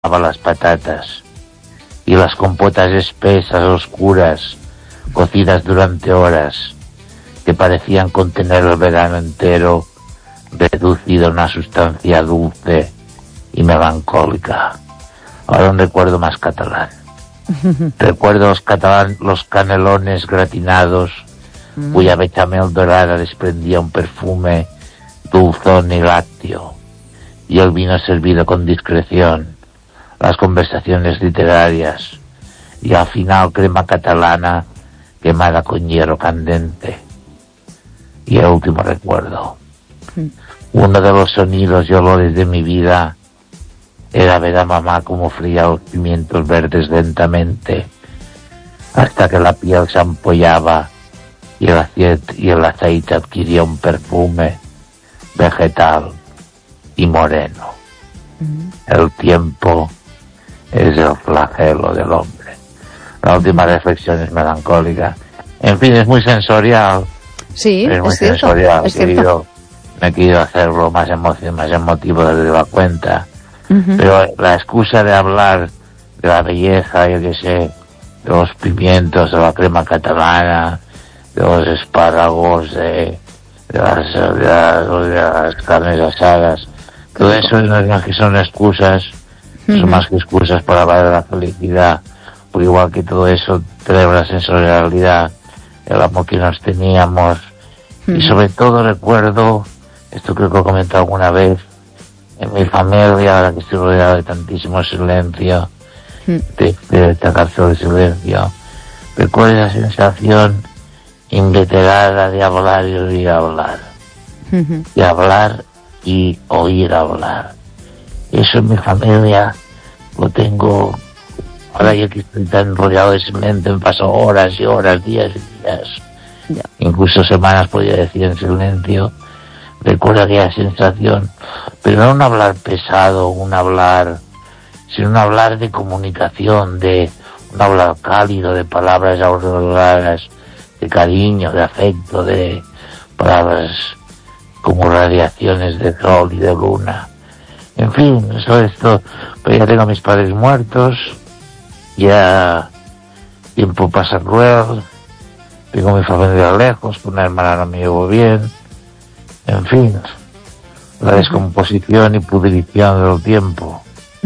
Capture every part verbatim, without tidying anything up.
las patatas y las compotas espesas, oscuras, cocidas durante horas, que parecían contener el verano entero, reducido a una sustancia dulce y melancólica. Ahora un recuerdo más catalán. Recuerdo los, catalán, los canelones gratinados, mm. cuya bechamel dorada desprendía un perfume dulzón y lácteo, y el vino servido con discreción, las conversaciones literarias, y al final crema catalana quemada con hierro candente. Y el último recuerdo, mm. uno de los sonidos y olores de mi vida era ver a mamá como fría los pimientos verdes lentamente, hasta que la piel se ampollaba y el aceite, y el aceite adquiría un perfume vegetal y moreno. Mm. El tiempo es el flagelo del hombre. La última reflexión es melancólica. En fin, es muy sensorial. Sí, es muy es cierto, sensorial. es He querido, me he querido hacerlo más, emo- más emotivo de la cuenta. Uh-huh. Pero la excusa de hablar de la belleza, yo qué sé, de los pimientos, de la crema catalana, de los espárragos, de, de, las, de, las, de las carnes asadas, todo eso no es más que son excusas, uh-huh. son más que excusas para hablar de la felicidad, por igual que todo eso trae la sensorialidad, el amor que nos teníamos, uh-huh. y sobre todo recuerdo, esto creo que lo he comentado alguna vez, en mi familia, ahora que estoy rodeado de tantísimo silencio, mm. de, de esta cárcel de silencio, recuerdo esa sensación inveterada de hablar y oír hablar, mm-hmm. de hablar y oír hablar. Eso en mi familia lo tengo, ahora yo que estoy tan rodeado de silencio, me paso horas y horas, días y días, yeah. incluso semanas podría decir en silencio. Recuerdo aquella sensación, pero no un hablar pesado, un hablar, sino un hablar de comunicación, de un hablar cálido, de palabras aurorales, de cariño, de afecto, de palabras como radiaciones de sol y de luna. En fin, eso esto, pero ya tengo a mis padres muertos, ya tiempo pasa cruel, tengo mi familia lejos, con una hermana no me llevo bien. En fin, la descomposición y pudrición del tiempo.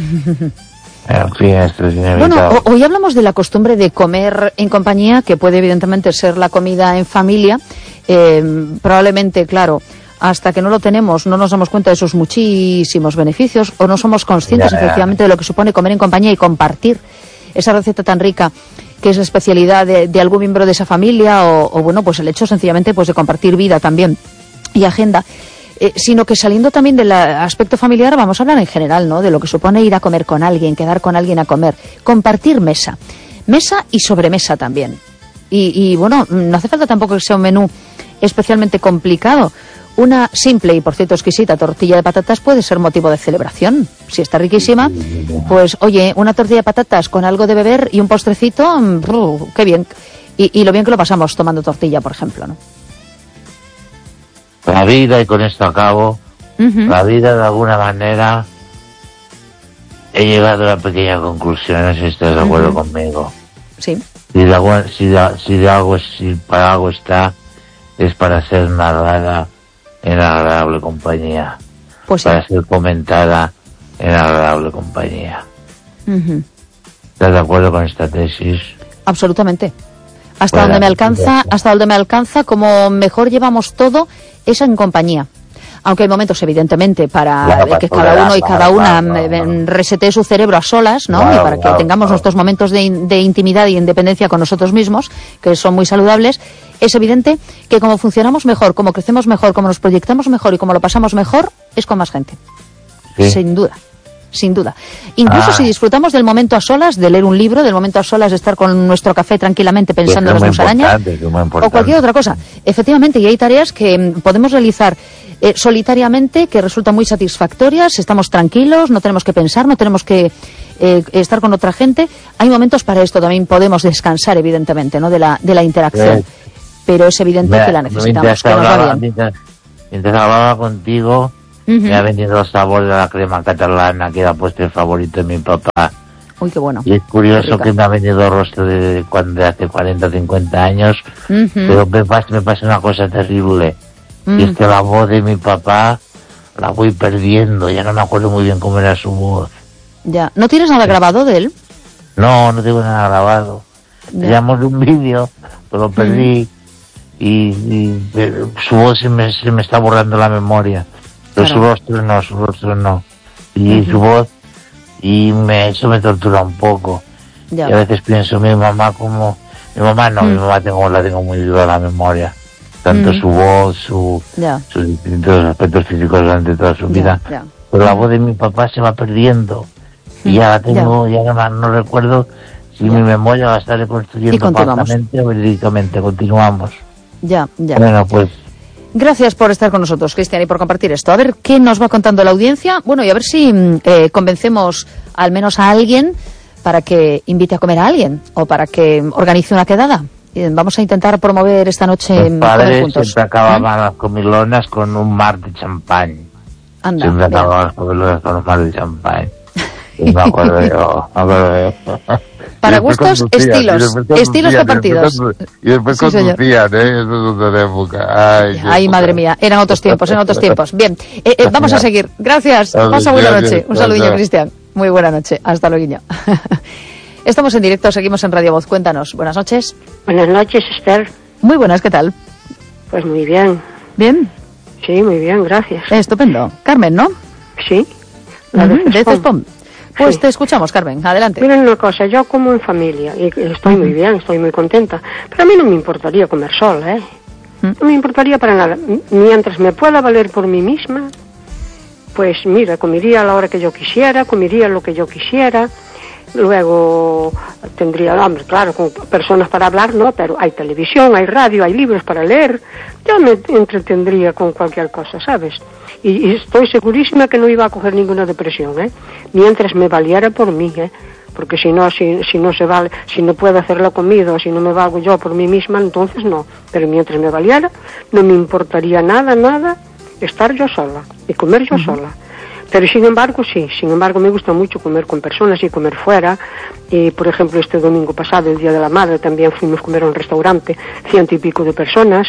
En fin, esto es inevitable. Bueno, hoy hablamos de la costumbre de comer en compañía, que puede evidentemente ser la comida en familia. Eh, probablemente, claro, hasta que no lo tenemos, no nos damos cuenta de sus muchísimos beneficios, o no somos conscientes ya, ya. efectivamente de lo que supone comer en compañía y compartir esa receta tan rica que es la especialidad de, de algún miembro de esa familia, o, o bueno, pues el hecho sencillamente pues de compartir vida también y agenda, eh, sino que saliendo también del aspecto familiar vamos a hablar en general, ¿no?, de lo que supone ir a comer con alguien, quedar con alguien a comer, compartir mesa, mesa y sobremesa también. Y, y bueno, no hace falta tampoco que sea un menú especialmente complicado. Una simple y, por cierto, exquisita tortilla de patatas puede ser motivo de celebración. Si está riquísima, pues oye, una tortilla de patatas con algo de beber y un postrecito, ¡brr! ¡Qué bien! Y, y lo bien que lo pasamos tomando tortilla, por ejemplo, ¿no? La vida, y con esto acabo, uh-huh. la vida de alguna manera, he llegado a una pequeña conclusión, no sé si estás de acuerdo uh-huh. conmigo. Sí. Si de, algo, si, de, si de algo, si para algo está, es para ser narrada en agradable compañía. Pues sí. Para ser comentada en agradable compañía. Uh-huh. ¿Estás de acuerdo con esta tesis? Absolutamente. Hasta Bueno, donde me alcanza, hasta donde me alcanza, como mejor llevamos todo, es en compañía. Aunque hay momentos, evidentemente, para claro, que cada uno y cada una claro, claro. resetee su cerebro a solas, ¿no? Claro, y para que claro, tengamos claro. nuestros momentos de, de intimidad y independencia con nosotros mismos, que son muy saludables. Es evidente que como funcionamos mejor, como crecemos mejor, como nos proyectamos mejor y como lo pasamos mejor, es con más gente. ¿Sí? Sin duda. Sin duda. Incluso ah. si disfrutamos del momento a solas, de leer un libro, del momento a solas de estar con nuestro café tranquilamente pensando en las musarañas, o cualquier otra cosa. Efectivamente, y hay tareas que podemos realizar eh, solitariamente, que resultan muy satisfactorias, estamos tranquilos, no tenemos que pensar, no tenemos que eh, estar con otra gente. Hay momentos para esto, también podemos descansar, evidentemente, ¿no?, de la, de la interacción. Sí. Pero es evidente Mira, que la necesitamos, que nos hablaba, va bien. Mientras, mientras hablaba contigo, Uh-huh. Me ha venido el sabor de la crema catalana, que era postre favorito de mi papá. Uy, qué bueno. Y es curioso que me ha venido rostro de cuando de hace cuarenta, cincuenta años, uh-huh. pero me pasa, me pasa una cosa terrible. Uh-huh. Y es que la voz de mi papá la voy perdiendo, ya no me acuerdo muy bien cómo era su voz. Ya. ¿No tienes nada grabado de él? No, no tengo nada grabado. Teníamos un vídeo, pero lo perdí. Uh-huh. Y, y eh, su voz se me, se me está borrando la memoria, pero claro. su rostro no, su rostro no, y uh-huh. su voz, y me, eso me tortura un poco. Ya. Y a veces pienso, mi mamá como, mi mamá no, uh-huh. mi mamá tengo, la tengo muy viva la memoria, tanto uh-huh. su voz, su, ya. sus distintos aspectos físicos durante toda su vida, ya, ya. pero la voz de mi papá se va perdiendo, uh-huh. y ya la tengo, ya, ya no, no recuerdo si ya. mi memoria la estaré construyendo falsamente o verídicamente. Continuamos. Ya, ya. Bueno, pues. Gracias por estar con nosotros, Cristian, y por compartir esto. A ver qué nos va contando la audiencia. Bueno, y a ver si eh, convencemos al menos a alguien para que invite a comer a alguien o para que organice una quedada. Eh, vamos a intentar promover esta noche Los padres juntos. Siempre acababan ¿Eh? las comilonas con un mar de champán. Anda, siempre acababan las comilonas con un mar de champán. Y me acuerdo yo, me acuerdo yo. Para gustos, estilos, estilos compartidos. Y después sí, conducían, ¿eh? Eso es otra época. Ay, Ay madre mía, eran otros tiempos, eran otros tiempos. Bien, eh, eh, vamos a seguir. Gracias, pasa buena noche. Un saludillo, Cristian. Muy buena noche, hasta luego. Estamos en directo, seguimos en Radio Voz. Cuéntanos, buenas noches. Buenas noches, Esther. Muy buenas, ¿qué tal? Pues muy bien. ¿Bien? Sí, muy bien, gracias. Eh, estupendo. Carmen, ¿no? Sí. La uh-huh, de Cespom. Pues sí. Te escuchamos, Carmen, adelante. Miren una cosa, yo como en familia, y estoy muy bien, estoy muy contenta, pero a mí no me importaría comer sola, ¿eh? No me importaría para nada. Mientras me pueda valer por mí misma, pues mira, comería a la hora que yo quisiera, comería lo que yo quisiera, luego tendría, hombre, claro, con personas para hablar, no, pero hay televisión, hay radio, hay libros para leer, yo me entretendría con cualquier cosa, ¿sabes? Y, y estoy segurísima que no iba a coger ninguna depresión, ¿eh? Mientras me valiera por mí, ¿eh? Porque si no, si, si no se vale, si no puedo hacer la comida o si no me valgo yo por mí misma, entonces no. Pero mientras me valiera, no me importaría nada, nada, estar yo sola y comer yo uh-huh. sola. Pero sin embargo, sí, sin embargo me gusta mucho comer con personas y comer fuera. Y por ejemplo, este domingo pasado, el Día de la Madre, también fuimos a comer a un restaurante, ciento y pico de personas.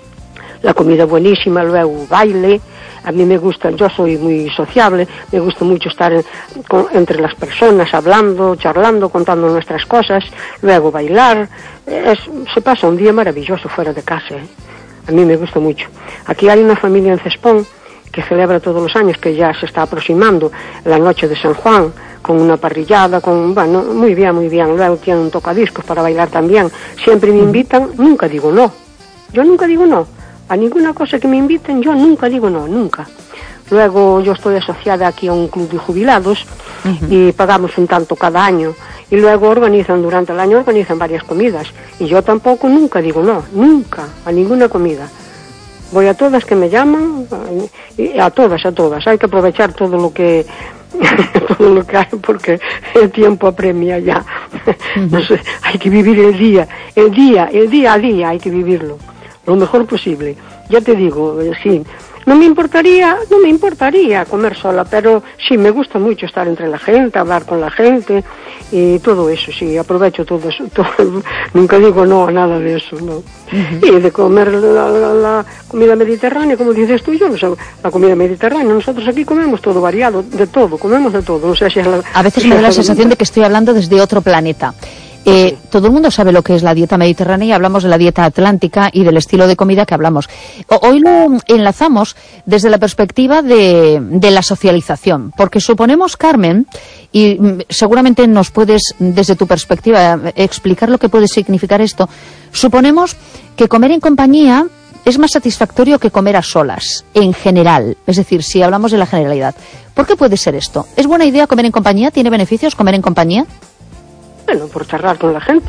La comida buenísima, luego baile. A mí me gusta, yo soy muy sociable, me gusta mucho estar en, con, entre las personas, hablando, charlando, contando nuestras cosas, luego bailar. Es, se pasa un día maravilloso fuera de casa, ¿eh? A mí me gusta mucho. Aquí hay una familia en Cespón que celebra todos los años, que ya se está aproximando la noche de San Juan, con una parrillada, con, bueno, muy bien, muy bien. Luego tienen un tocadiscos para bailar también. Siempre me invitan, nunca digo no. Yo nunca digo no. A ninguna cosa que me inviten, yo nunca digo no, nunca. Luego yo estoy asociada aquí a un club de jubilados uh-huh. y pagamos un tanto cada año. Y luego organizan, durante el año organizan varias comidas. Y yo tampoco nunca digo no, nunca, a ninguna comida. Voy a todas que me llaman, y a todas, a todas. Hay que aprovechar todo lo que todo lo que hay porque el tiempo apremia ya. Uh-huh. No sé, hay que vivir el día, el día, el día a día hay que vivirlo. Lo mejor posible. Ya te digo, sí, no me importaría, no me importaría comer sola, pero sí, me gusta mucho estar entre la gente, hablar con la gente y todo eso, sí, aprovecho todo eso, todo, nunca digo no a nada de eso, no. Uh-huh. Y de comer la, la, la comida mediterránea, como dices tú, yo no sé, la comida mediterránea, nosotros aquí comemos todo variado, de todo, comemos de todo, no sé si es la... A veces me da la sensación de que estoy hablando desde otro planeta. Eh, todo el mundo sabe lo que es la dieta mediterránea y hablamos de la dieta atlántica y del estilo de comida que hablamos. Hoy lo enlazamos desde la perspectiva de, de la socialización, porque suponemos, Carmen, y seguramente nos puedes, desde tu perspectiva, explicar lo que puede significar esto, suponemos que comer en compañía es más satisfactorio que comer a solas, en general, es decir, si hablamos de la generalidad. ¿Por qué puede ser esto? ¿Es buena idea comer en compañía? ¿Tiene beneficios comer en compañía? Bueno, por charlar con la gente.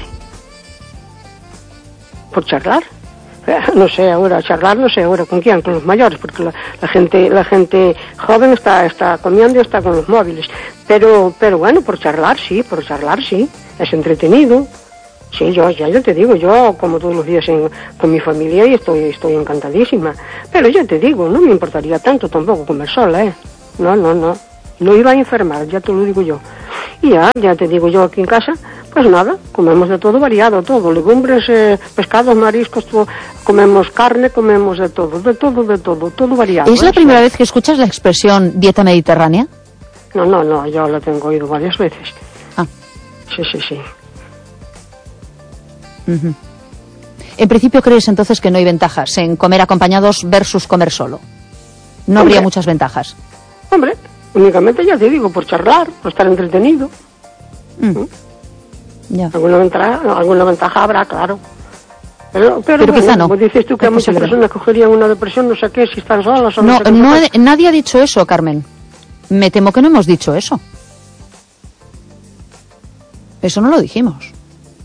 Por charlar. No sé ahora, charlar no sé ahora con quién, con los mayores, porque la, la gente la gente joven está está comiendo y está con los móviles. Pero pero bueno, por charlar sí, por charlar sí. Es entretenido. Sí, yo ya, yo te digo, yo como todos los días en, con mi familia y estoy, estoy encantadísima. Pero ya te digo, no me importaría tanto tampoco comer sola, ¿eh? No, no, no. No iba a enfermar, ya te lo digo yo. Y ya, ya te digo yo aquí en casa, pues nada, comemos de todo variado, todo, legumbres, eh, pescados, mariscos, todo, comemos carne, comemos de todo, de todo, de todo, todo variado. ¿Es la primera vez que escuchas la expresión dieta mediterránea? No, no, no, yo la tengo oído varias veces. Ah. Sí, sí, sí. Uh-huh. En principio, ¿crees entonces que no hay ventajas en comer acompañados versus comer solo? No Hombre. habría muchas ventajas. Hombre, únicamente ya te digo, por charlar, por estar entretenido. Mm. ¿Mm? Ya. Alguna ventaja, alguna ventaja habrá, claro. Pero, pero, pero bueno, quizá no. Como dices tú que es muchas personas cogerían una depresión, no sé qué, si están solas o no, no sé qué. No, no, nadie ha dicho eso, Carmen. Me temo que no hemos dicho eso. Eso no lo dijimos.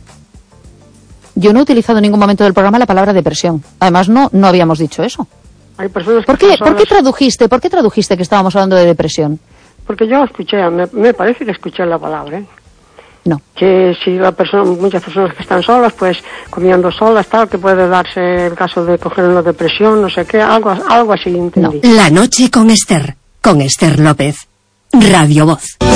Yo no he utilizado en ningún momento del programa la palabra depresión. Además, no, no habíamos dicho eso. Hay personas que ¿Por qué, ¿por qué tradujiste, ¿Por qué tradujiste que estábamos hablando de depresión? Porque yo escuché, me, me parece que escuché la palabra, ¿eh? No. Que si la persona, muchas personas que están solas, pues comiendo solas, tal, que puede darse el caso de coger una depresión, no sé qué, algo, algo así entendí. No. La noche con Esther, con Esther López, Radio Voz.